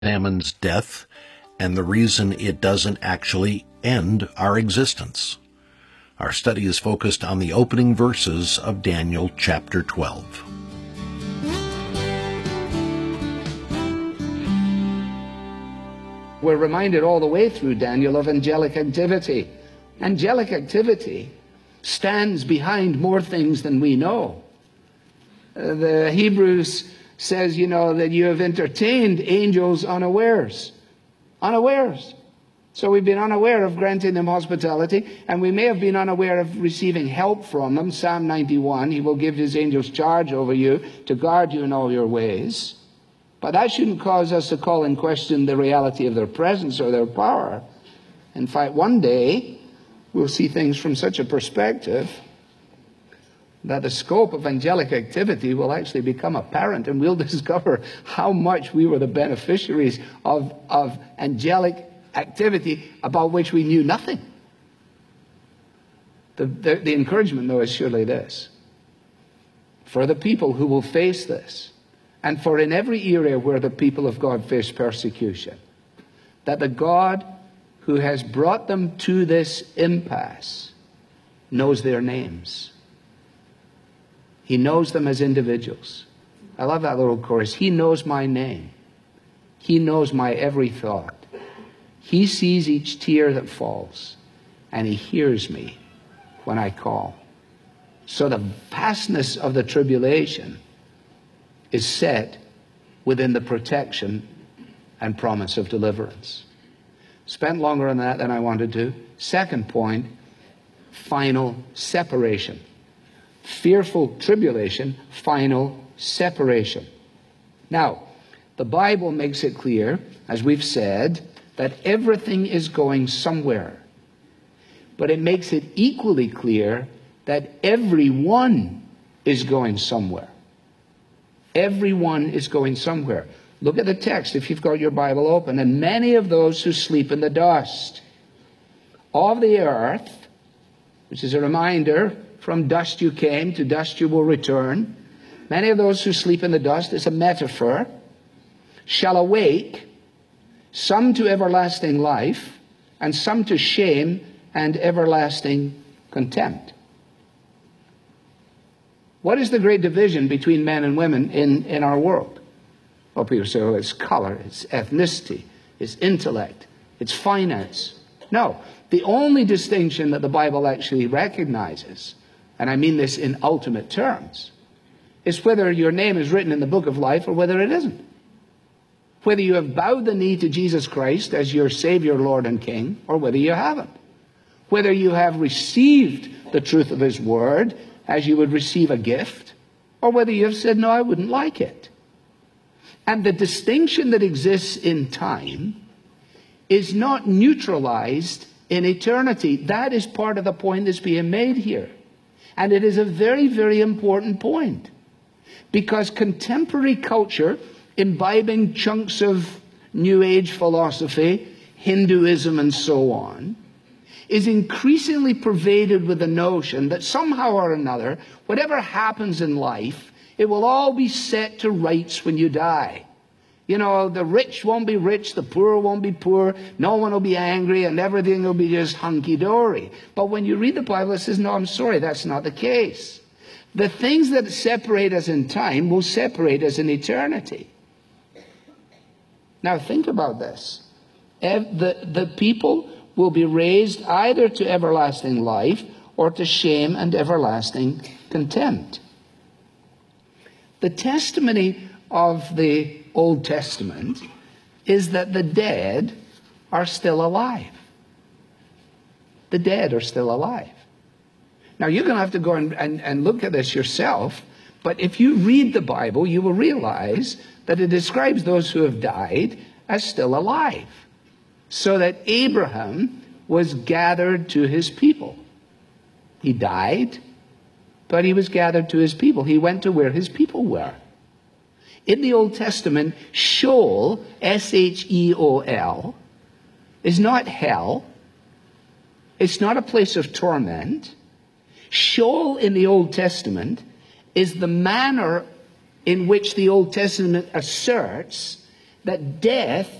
examines death and the reason it doesn't actually end our existence. Our study is focused on the opening verses of Daniel chapter 12. We're reminded all the way through Daniel of angelic activity. Angelic activity stands behind more things than we know. The Hebrews says, that you have entertained angels unawares. Unawares. So we've been unaware of granting them hospitality, and we may have been unaware of receiving help from them. Psalm 91, he will give his angels charge over you to guard you in all your ways. But that shouldn't cause us to call in question the reality of their presence or their power. In fact, one day, we'll see things from such a perspective that the scope of angelic activity will actually become apparent, and we'll discover how much we were the beneficiaries of angelic activity about which we knew nothing. The encouragement, though, is surely this. For the people who will face this, and for in every area where the people of God face persecution, that the God who has brought them to this impasse knows their names. He knows them as individuals. I love that little chorus. He knows my name. He knows my every thought. He sees each tear that falls, and he hears me when I call. So the vastness of the tribulation is set within the protection and promise of deliverance. Spent longer on that than I wanted to. Second point, final separation. Fearful tribulation, final separation. Now, the Bible makes it clear, as we've said, that everything is going somewhere. But it makes it equally clear that everyone is going somewhere. Everyone is going somewhere. Look at the text if you've got your Bible open. And many of those who sleep in the dust of the earth, which is a reminder, from dust you came, to dust you will return. Many of those who sleep in the dust, is a metaphor, shall awake, some to everlasting life, and some to shame and everlasting contempt. What is the great division between men and women in our world? Well, people say, oh, it's color, it's ethnicity, it's intellect, it's finance. No, the only distinction that the Bible actually recognizes, and I mean this in ultimate terms, is whether your name is written in the book of life or whether it isn't. Whether you have bowed the knee to Jesus Christ as your Savior, Lord, and King, or whether you haven't. Whether you have received the truth of His Word as you would receive a gift, or whether you have said, no, I wouldn't like it. And the distinction that exists in time is not neutralized in eternity. That is part of the point that's being made here. And it is a very, very important point. Because contemporary culture, imbibing chunks of New Age philosophy, Hinduism and so on, is increasingly pervaded with the notion that somehow or another, whatever happens in life, it will all be set to rights when you die. The rich won't be rich, the poor won't be poor, no one will be angry, and everything will be just hunky-dory. But when you read the Bible, it says, no, I'm sorry, that's not the case. The things that separate us in time will separate us in eternity. Now think about this. The people will be raised either to everlasting life or to shame and everlasting contempt. The testimony of the Old Testament is that the dead are still alive. The dead are still alive. Now you're going to have to go and look at this yourself, but if you read the Bible, you will realize that it describes those who have died as still alive. So that Abraham was gathered to his people. He died, but he was gathered to his people. He went to where his people were. In the Old Testament, Sheol, S-H-E-O-L, is not hell. It's not a place of torment. Sheol in the Old Testament is the manner in which the Old Testament asserts that death